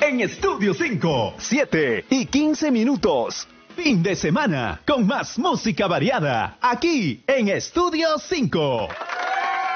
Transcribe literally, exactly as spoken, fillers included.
en Estudio cinco. siete y quince minutos. Fin de semana con más música variada aquí en Estudio cinco.